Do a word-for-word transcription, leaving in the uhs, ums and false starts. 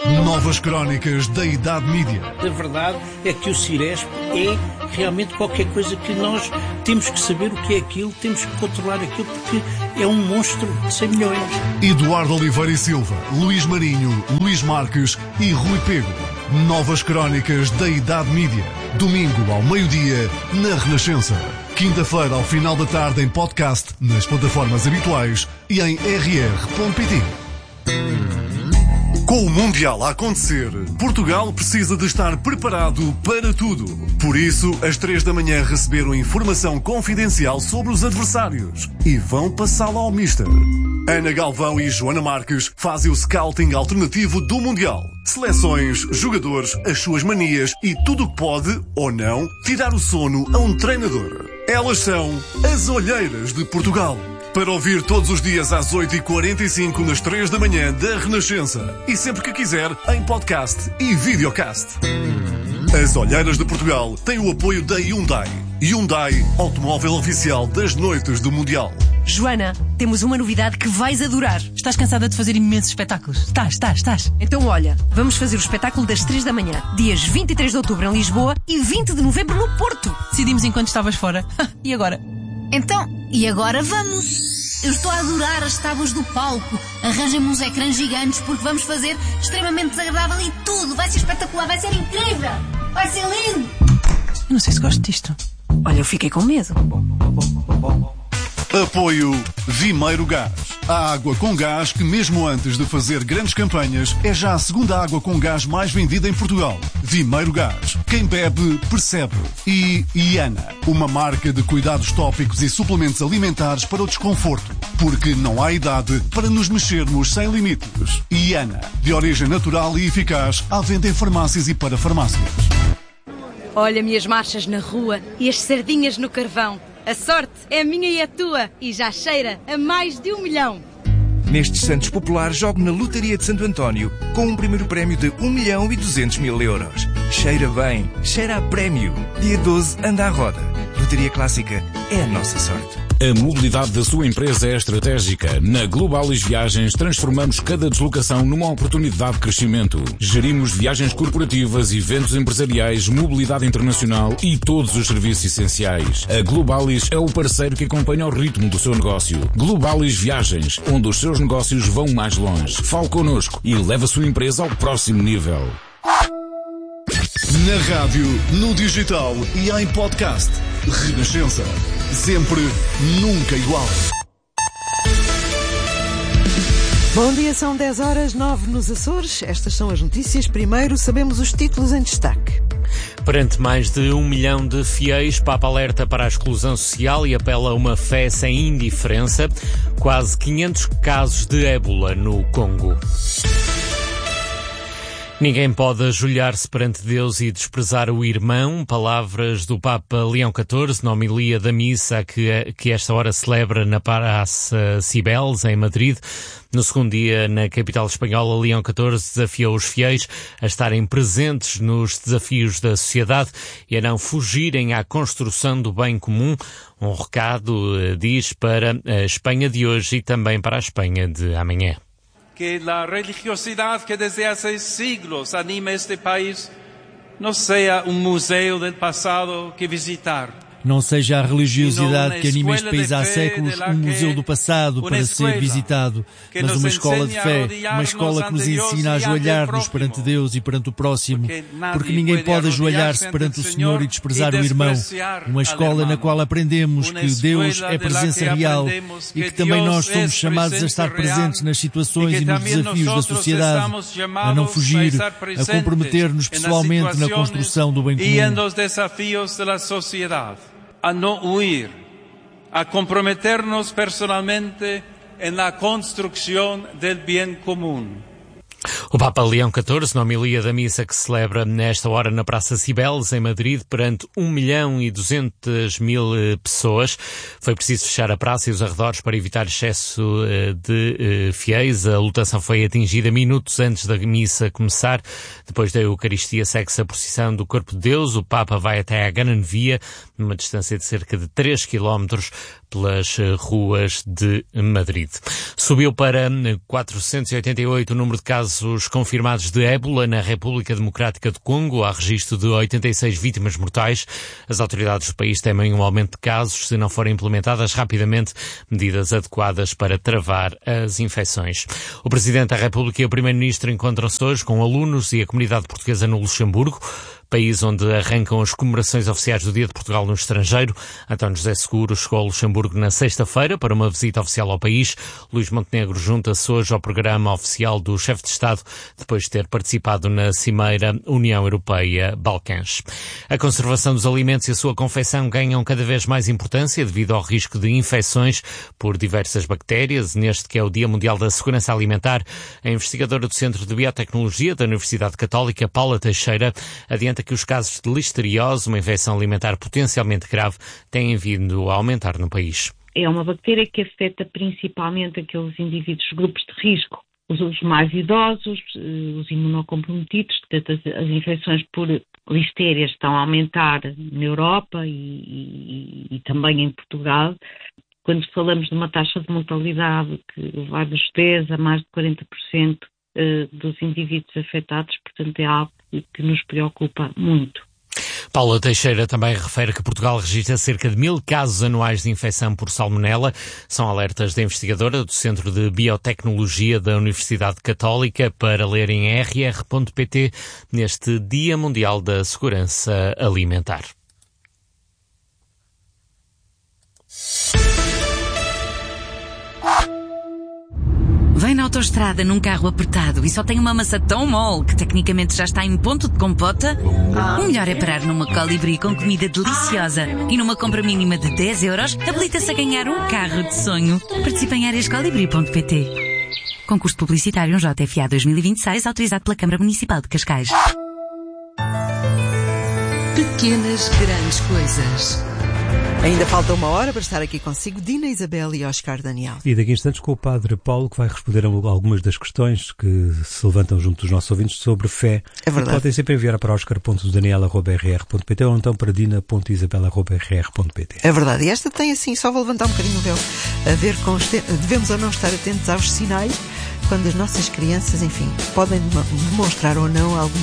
Novas crónicas da Idade Mídia. A verdade é que o Ciresp é realmente qualquer coisa que nós temos que saber o que é aquilo, temos que controlar aquilo, porque é um monstro de cem milhões. Eduardo Oliveira e Silva, Luís Marinho, Luís Marques e Rui Pego. Novas crónicas da Idade Mídia. Domingo ao meio-dia, na Renascença. Quinta-feira ao final da tarde em podcast, nas plataformas habituais e em r r ponto p t. Com o Mundial a acontecer, Portugal precisa de estar preparado para tudo. Por isso, às três da manhã receberam informação confidencial sobre os adversários e vão passá-la ao Mister. Ana Galvão e Joana Marques fazem o scouting alternativo do Mundial. Seleções, jogadores, as suas manias e tudo o que pode, ou não, tirar o sono a um treinador. Elas são as Olheiras de Portugal. Para ouvir todos os dias às oito e quarenta e cinco nas três da manhã da Renascença. E sempre que quiser, em podcast e videocast. As Olheiras de Portugal têm o apoio da Hyundai. Hyundai, automóvel oficial das noites do Mundial. Joana, temos uma novidade que vais adorar. Estás cansada de fazer imensos espetáculos? Estás, estás, estás. Então olha, vamos fazer o espetáculo das três da manhã, dias vinte e três de outubro em Lisboa e vinte de novembro no Porto. Decidimos enquanto estavas fora. E agora? Então, e agora vamos? Eu estou a adorar as tábuas do palco. Arranjem-me uns ecrãs gigantes porque vamos fazer extremamente desagradável e tudo. Vai ser espetacular, vai ser incrível. Vai ser lindo. Eu não sei se gosto disto. Olha, eu fiquei com medo. Apoio Vimeiro Gás. A água com gás que, mesmo antes de fazer grandes campanhas, é já a segunda água com gás mais vendida em Portugal. Vimeiro Gás. Quem bebe, percebe. E Iana, uma marca de cuidados tópicos e suplementos alimentares para o desconforto. Porque não há idade para nos mexermos sem limites. Iana, de origem natural e eficaz, à venda em farmácias e para farmácias. Olha-me as marchas na rua e as sardinhas no carvão. A sorte é a minha e a tua e já cheira a mais de um milhão. Nestes Santos Populares jogo na Lotaria de Santo António com um primeiro prémio de um milhão e duzentos mil euros. Cheira bem, cheira a prémio. Dia doze anda à roda. Lotaria Clássica é a nossa sorte. A mobilidade da sua empresa é estratégica. Na Globalis Viagens transformamos cada deslocação numa oportunidade de crescimento. Gerimos viagens corporativas, eventos empresariais, mobilidade internacional e todos os serviços essenciais. A Globalis é o parceiro que acompanha o ritmo do seu negócio. Globalis Viagens, onde os seus negócios vão mais longe. Fale connosco e leve a sua empresa ao próximo nível. Na rádio, no digital e em podcast. Renascença. Sempre, nunca igual. Bom dia, são dez horas, nove nos Açores. Estas são as notícias. Primeiro, sabemos os títulos em destaque. Perante mais de um milhão de fiéis, Papa alerta para a exclusão social e apela a uma fé sem indiferença. Quase quinhentos casos de ébola no Congo. Ninguém pode ajoelhar-se perante Deus e desprezar o irmão. Palavras do Papa Leão catorze, na homilia da missa que, que esta hora celebra na Praça Cibeles, em Madrid. No segundo dia, na capital espanhola, Leão catorze desafiou os fiéis a estarem presentes nos desafios da sociedade e a não fugirem à construção do bem comum. Um recado, diz, para a Espanha de hoje e também para a Espanha de amanhã. Que la religiosidad que desde hace siglos anima este país no sea un museo del pasado que visitar. Não seja a religiosidade que anima este país há séculos um museu do passado para ser visitado, mas uma escola de fé, uma escola que nos ensina a ajoelhar-nos perante Deus e perante o próximo, porque ninguém pode ajoelhar-se perante o Senhor e desprezar o irmão. Uma escola na qual aprendemos que Deus é presença real e que também nós somos chamados a estar presentes nas situações e nos desafios da sociedade, a não fugir, a comprometer-nos pessoalmente na construção do bem comum. A no huir, a comprometernos personalmente en la construcción del bien común. O Papa Leão catorze, na homilia da missa que se celebra nesta hora na Praça Cibeles, em Madrid, perante um milhão e duzentas mil pessoas. Foi preciso fechar a praça e os arredores para evitar excesso de fiéis. A lotação foi atingida minutos antes da missa começar. Depois da Eucaristia segue-se a procissão do Corpo de Deus. O Papa vai até à Gana Via, numa distância de cerca de três quilómetros, pelas ruas de Madrid. Subiu para quatrocentos e oitenta e oito o número de casos confirmados de ébola na República Democrática do Congo. Há registro de oitenta e seis vítimas mortais. As autoridades do país temem um aumento de casos se não forem implementadas rapidamente medidas adequadas para travar as infecções. O Presidente da República e o Primeiro-Ministro encontram-se hoje com alunos e a comunidade portuguesa no Luxemburgo, país onde arrancam as comemorações oficiais do Dia de Portugal no estrangeiro. António José Seguro chegou ao Luxemburgo na sexta-feira para uma visita oficial ao país. Luís Montenegro junta-se hoje ao programa oficial do chefe de Estado, depois de ter participado na cimeira União Europeia-Balcãs. A conservação dos alimentos e a sua confecção ganham cada vez mais importância devido ao risco de infecções por diversas bactérias. Neste que é o Dia Mundial da Segurança Alimentar, a investigadora do Centro de Biotecnologia da Universidade Católica, Paula Teixeira, adianta que os casos de listeriose, uma infecção alimentar potencialmente grave, têm vindo a aumentar no país. É uma bactéria que afeta principalmente aqueles indivíduos, grupos de risco, os, os mais idosos, os imunocomprometidos. Portanto, as, as infecções por listerias estão a aumentar na Europa e, e, e também em Portugal. Quando falamos de uma taxa de mortalidade que vai dos dez a mais de quarenta por cento dos indivíduos afetados, portanto é algo que nos preocupa muito. Paula Teixeira também refere que Portugal registra cerca de mil casos anuais de infecção por salmonela. São alertas da investigadora do Centro de Biotecnologia da Universidade Católica, para ler em r r ponto p t neste Dia Mundial da Segurança Alimentar. Vem na autoestrada num carro apertado e só tem uma massa tão mole que tecnicamente já está em ponto de compota? O melhor é parar numa Colibri com comida deliciosa e numa compra mínima de dez euros habilita-se a ganhar um carro de sonho. Participe em áreas colibri ponto p t. Concurso publicitário J F A dois mil e vinte e seis, autorizado pela Câmara Municipal de Cascais. Pequenas grandes coisas. Ainda falta uma hora para estar aqui consigo, Dina Isabel e Oscar Daniel. E daqui a instantes com o Padre Paulo, que vai responder a algumas das questões que se levantam junto dos nossos ouvintes sobre fé. É verdade. Podem sempre enviar para oscar ponto daniel arroba r r ponto p t ou então para dina ponto isabel arroba r r ponto p t. É verdade. E esta tem assim, só vou levantar um bocadinho o véu, a ver com os te... devemos ou não estar atentos aos sinais quando as nossas crianças, enfim, podem demonstrar ou não alguma